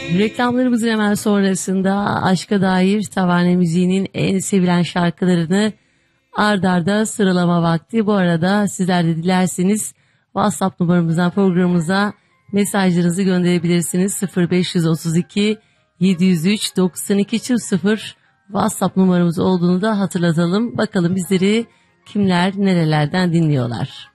Reklamlarımızın hemen sonrasında aşka dair Tavane müziğinin en sevilen şarkılarını ard arda sıralama vakti. Bu arada sizler de dilerseniz WhatsApp numaramızdan programımıza mesajlarınızı gönderebilirsiniz. 0532 703 92 0 WhatsApp numaramız olduğunu da hatırlatalım. Bakalım bizleri kimler nerelerden dinliyorlar.